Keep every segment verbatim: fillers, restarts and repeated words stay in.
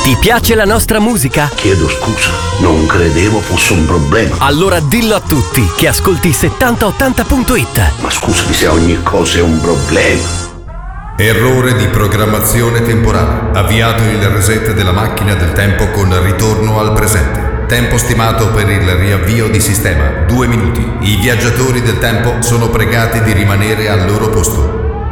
Ti piace la nostra musica? Chiedo scusa, non credevo fosse un problema. Allora dillo a tutti che ascolti settanta ottanta punto it. Ma scusami se ogni cosa è un problema. Errore di programmazione temporale. Avviato il reset della macchina del tempo con ritorno al presente. Tempo stimato per il riavvio di sistema, due minuti. I viaggiatori del tempo sono pregati di rimanere al loro posto.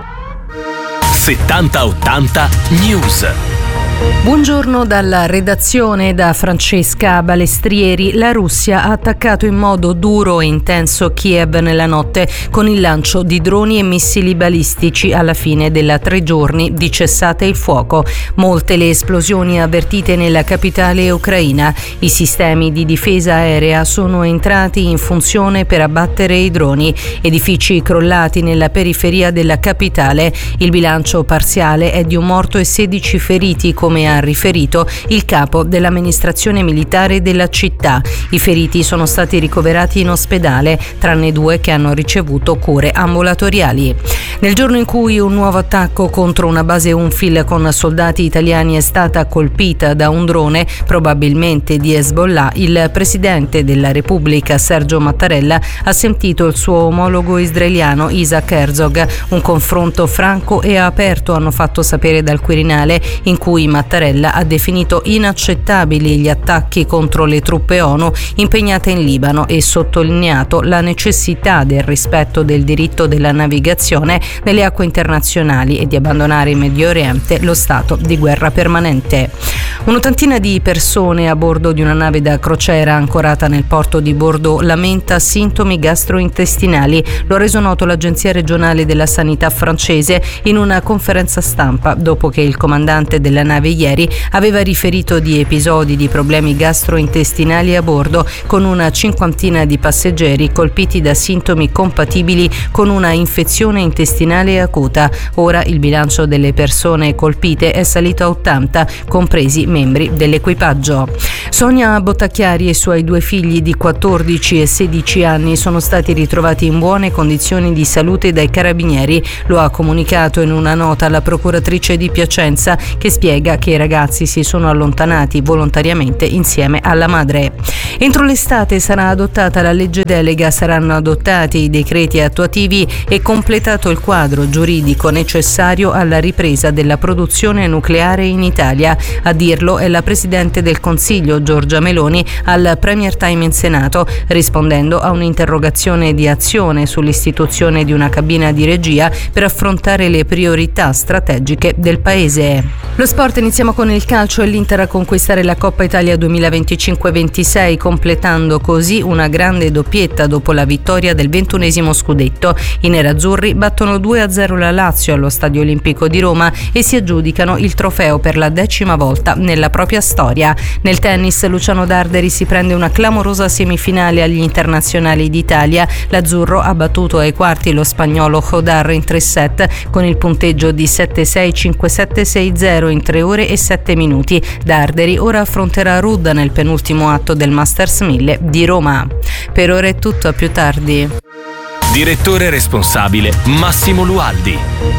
settanta ottanta News. Buongiorno dalla redazione, da Francesca Balestrieri. La Russia ha attaccato in modo duro e intenso Kiev nella notte con il lancio di droni e missili balistici alla fine della tre giorni di cessate il fuoco. Molte le esplosioni avvertite nella capitale ucraina. I sistemi di difesa aerea sono entrati in funzione per abbattere i droni. Edifici crollati nella periferia della capitale. Il bilancio parziale è di un morto e sedici feriti, come ha riferito il capo dell'amministrazione militare della città. I feriti sono stati ricoverati in ospedale, tranne due che hanno ricevuto cure ambulatoriali. Nel giorno in cui un nuovo attacco contro una base UNIFIL con soldati italiani è stata colpita da un drone, probabilmente di Hezbollah, il presidente della Repubblica Sergio Mattarella ha sentito il suo omologo israeliano Isaac Herzog. Un confronto franco e aperto, hanno fatto sapere dal Quirinale, in cui Mattarella ha definito inaccettabili gli attacchi contro le truppe ONU impegnate in Libano e sottolineato la necessità del rispetto del diritto della navigazione nelle acque internazionali e di abbandonare in Medio Oriente lo stato di guerra permanente. Un'ottantina di persone a bordo di una nave da crociera ancorata nel porto di Bordeaux lamenta sintomi gastrointestinali. Lo ha reso noto l'Agenzia regionale della sanità francese in una conferenza stampa dopo che il comandante della nave ieri aveva riferito di episodi di problemi gastrointestinali a bordo, con una cinquantina di passeggeri colpiti da sintomi compatibili con una infezione intestinale acuta. Ora il bilancio delle persone colpite è salito a ottanta, compresi membri dell'equipaggio. Sonia Bottacchiari e i suoi due figli di quattordici e sedici anni sono stati ritrovati in buone condizioni di salute dai carabinieri. Lo ha comunicato in una nota la procuratrice di Piacenza, che spiega che i ragazzi si sono allontanati volontariamente insieme alla madre. Entro l'estate sarà adottata la legge delega, saranno adottati i decreti attuativi e completato il quadro giuridico necessario alla ripresa della produzione nucleare in Italia. A dirlo è la Presidente del Consiglio Giorgia Meloni al Premier Time in Senato, rispondendo a un'interrogazione di Azione sull'istituzione di una cabina di regia per affrontare le priorità strategiche del Paese. Lo sport, iniziamo con il calcio e l'Inter a conquistare la Coppa Italia duemilaventicinque ventisei, completando così una grande doppietta dopo la vittoria del ventunesimo scudetto. I nerazzurri battono due a zero la Lazio allo Stadio Olimpico di Roma e si aggiudicano il trofeo per la decima volta nella propria storia. Nel tennis Luciano Darderi si prende una clamorosa semifinale agli internazionali d'Italia. L'azzurro ha battuto ai quarti lo spagnolo Hodar in tre set con il punteggio di sette sei cinque sette sei zero in tre ore e sette minuti. Darderi ora affronterà Rudd nel penultimo atto del Masters mille di Roma. Per ora è tutto, a più tardi. Direttore responsabile Massimo Lualdi.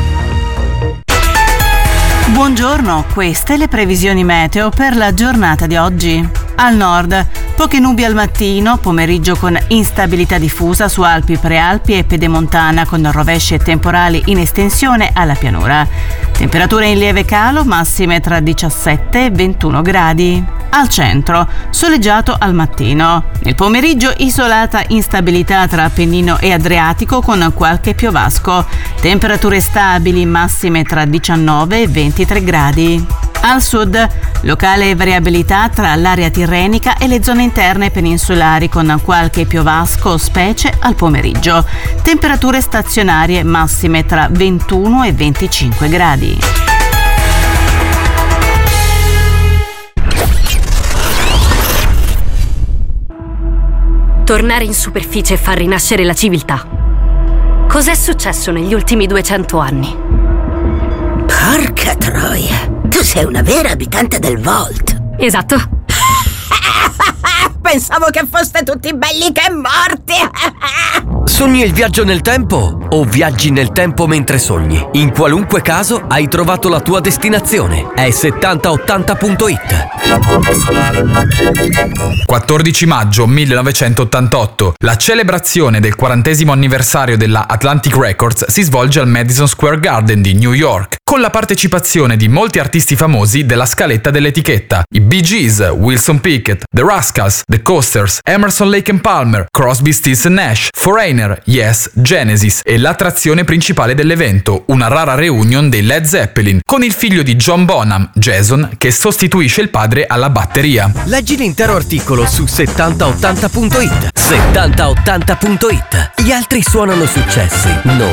Buongiorno, queste le previsioni meteo per la giornata di oggi. Al nord, poche nubi al mattino, pomeriggio con instabilità diffusa su Alpi, Prealpi e Pedemontana, con rovesci e temporali in estensione alla pianura. Temperature in lieve calo, massime tra diciassette e ventuno gradi. Al centro, soleggiato al mattino. Nel pomeriggio isolata instabilità tra Appennino e Adriatico con qualche piovasco. Temperature stabili, massime tra diciannove e ventitré gradi. Al sud, locale variabilità tra l'area tirrenica e le zone interne peninsulari con qualche piovasco, specie al pomeriggio. Temperature stazionarie massime tra ventuno e venticinque gradi. Tornare in superficie e far rinascere la civiltà. Cos'è successo negli ultimi duecento anni? Porca troia! Tu sei una vera abitante del Vault. Esatto. Pensavo che foste tutti belli che morti. Sogni il viaggio nel tempo o viaggi nel tempo mentre sogni? In qualunque caso hai trovato la tua destinazione. È settanta ottanta punto it. quattordici maggio millenovecentottantotto. La celebrazione del quarantesimo anniversario della Atlantic Records si svolge al Madison Square Garden di New York, con la partecipazione di molti artisti famosi della scaletta dell'etichetta: i Bee Gees, Wilson Pickett, The Rascals, The Coasters, Emerson, Lake and Palmer, Crosby, Stills and Nash, Foreigner, Yes, Genesis e l'attrazione principale dell'evento, una rara reunion dei Led Zeppelin, con il figlio di John Bonham, Jason, che sostituisce il padre alla batteria. Leggi l'intero articolo su settanta ottanta punto it. settanta ottanta punto it. Gli altri suonano successi, noi